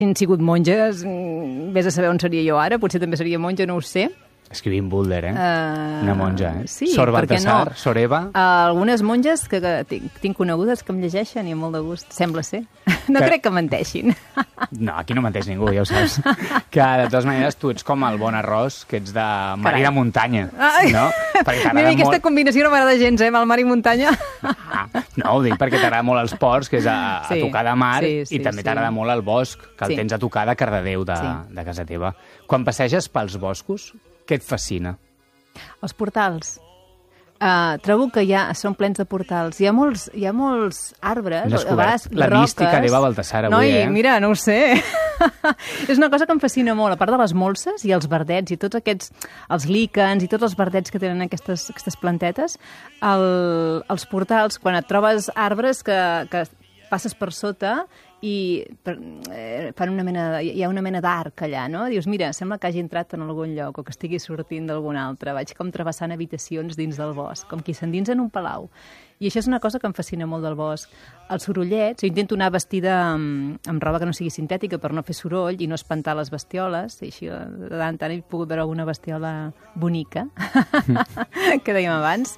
han sigut monges, vés a saber on seria jo ara, potser també seria monja, no ho sé. Escrivint Boulder, una monja, Sí, Sor Baltasar, no? Sor Eva... Algunes monges que tinc conegudes que em llegeixen i amb molt de gust, sembla ser. No crec que menteixin. No, aquí no menteix ningú, ja ho saps. Que, de totes maneres, tu ets com el bon arròs, que ets de mar i de muntanya, no? Mira, aquesta combinació no m'agrada gens, amb el mar i muntanya. No, ho dic perquè t'agrada molt els ports, que és a tocar de mar, i també t'agrada molt el bosc, que el tens a tocar de Cardedeu, de casa teva. Quan passeges pels boscos, què et fascina? Els portals. Trobo que són plens de portals. Hi ha molts arbres, a vegades la roques. mística d'Eva Baltasar avui, Mira, no ho sé. És una cosa que em fascina molt, a part de les molses i els verdets i tots aquests, els líquens i tots els verdets que tenen aquestes plantetes, els portals, quan et trobes arbres que passes per sota i hi ha una mena d'arc allà, no? Dius, mira, sembla que hagi entrat en algun lloc o que estigui sortint d'algun altre. Vaig com travessant habitacions dins del bosc, com qui s'endinsa en un palau. I això és una cosa que em fascina molt del bosc. Els sorollets, jo intento anar vestida amb roba que no sigui sintètica per no fer soroll i no espantar les bestioles, i així de tant en tant he pogut veure alguna bestiola bonica, que dèiem abans.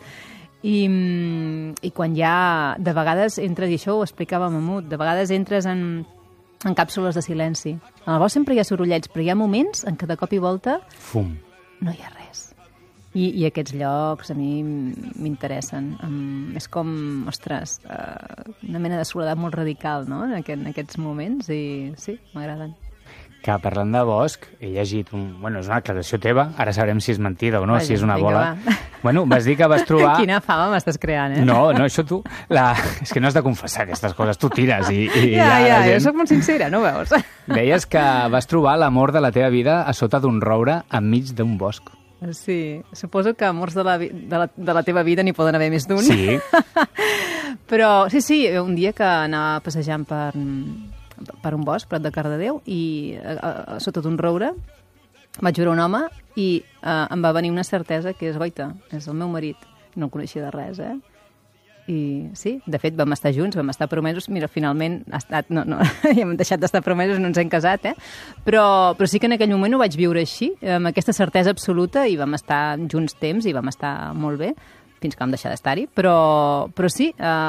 I quan ja, de vegades entres, i això ho explicava Mamut, de vegades entres en càpsules de silenci. En el bosc sempre hi ha sorollets, però hi ha moments en què de cop i volta Fum. No hi ha res. I aquests llocs a mi m'interessen. És com, ostres, una mena de soledat molt radical, no?, en aquests moments, i sí, m'agraden. Que parlant de bosc, he llegit és una aclaració teva, ara sabrem si és mentida o no, si és una bola. Bueno, vas dir que vas trobar... Quina fama m'estàs creant, No, això tu... És que no has de confessar aquestes coses, tu tires i ja, jo soc molt sincera, no ho veus? Deies que vas trobar l'amor de la teva vida a sota d'un roure enmig d'un bosc. Sí, suposo que amors de la teva vida n'hi poden haver més d'un. Sí. Però sí, un dia que anava passejant per un bosc, prop de Cardedeu, i sota d'un roure vaig veure un home i em va venir una certesa que és, goita, és el meu marit. No el coneixia de res, I sí, de fet, vam estar junts, vam estar promesos. Mira, finalment ha estat... No, ja hem deixat d'estar promesos, no ens hem casat, Però sí que en aquell moment ho vaig viure així, amb aquesta certesa absoluta, i vam estar junts temps i vam estar molt bé, fins que vam deixar d'estar-hi. Però sí,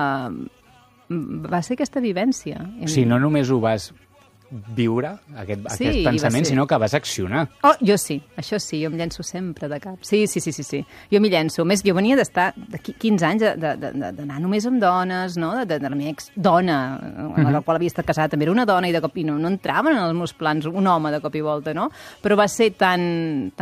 va ser aquesta vivència. O sigui, no només ho vas viure, aquest pensament, sinó que vas accionar. Oh, jo sí, això sí, jo em llenço sempre de cap. Sí. Jo m'hi llenço. A més, jo venia d'estar 15 anys d'anar només amb dones, no?, de la meva ex-dona, amb la qual havia estat casada, també era una dona, i de cop no entraven en els meus plans un home de cop i volta, no? Però va ser tan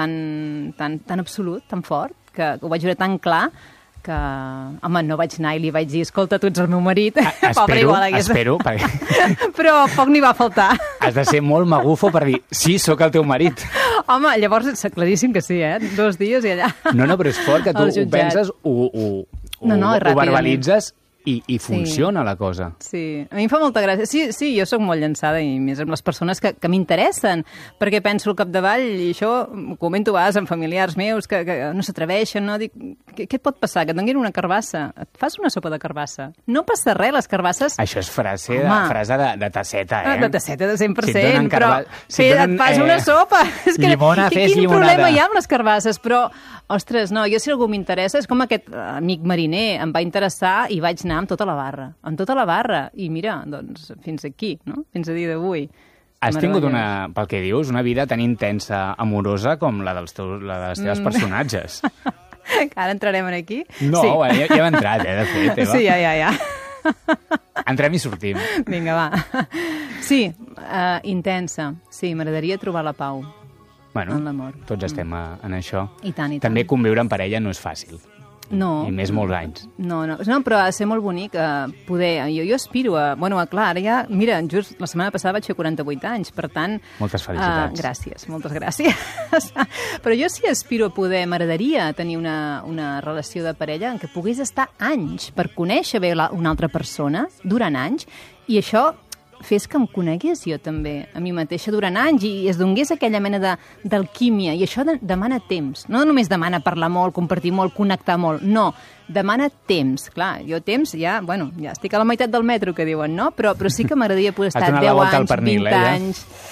absolut, tan fort, que ho vaig veure tan clar, que, home, no vaig anar i li vaig dir, escolta, tu ets el meu marit. Espero, perquè... Però poc n'hi va faltar. Has de ser molt magufo per dir, sí, sóc el teu marit. Home, llavors és claríssim que sí, 2 dies i allà. No, però és fort que tu ho penses, ho verbalitzes i funciona la cosa. Sí, a mi em fa molta gràcia. Sí, jo sóc molt llançada, i més amb les persones que m'interessen, perquè penso al capdavall, i això ho comento a vegades amb familiars meus que no s'atreveixen, no? Dic, què et pot passar? Que et donin una carbassa? Et fas una sopa de carbassa? No passa res, les carbasses... Això és frase de tasseta, De tasseta de 100%, però et fas una sopa. Llimona, fes llimonada. Quin problema hi ha amb les carbasses? Però, ostres, no, jo si algú m'interessa, és com aquest amic mariner, em va interessar i vaig anar amb tota la barra, i mira, doncs, fins aquí, no? Fins a dia d'avui. Has tingut, pel que dius, una vida tan intensa, amorosa, com la de les teves personatges. Ara entrarem aquí? No, ja hem entrat, de fet, Eva. Sí, ja. Entrem i sortim. Vinga, va. Sí, intensa. Sí, m'agradaria trobar la pau en l'amor. Tots estem en això. I tant. També conviure en parella no és fàcil. No. I més molts anys. No, però ha de ser molt bonic poder... Jo aspiro a... Clar, ara ja... Mira, just la setmana passada vaig fer 48 anys, per tant... Moltes felicitats. Gràcies, moltes gràcies. Però jo sí aspiro a poder... M'agradaria tenir una relació de parella en què pogués estar anys per conèixer bé una altra persona, durant anys, i això fes que em conegués jo també, a mi mateixa, durant anys, i es donés aquella mena d'alquímia. I això demana temps. No només demana parlar molt, compartir molt, connectar molt. No, demana temps. Clar, jo temps ja estic a la meitat del metro, que diuen, no? Però sí que m'agradaria poder estar 10 anys, 20 anys...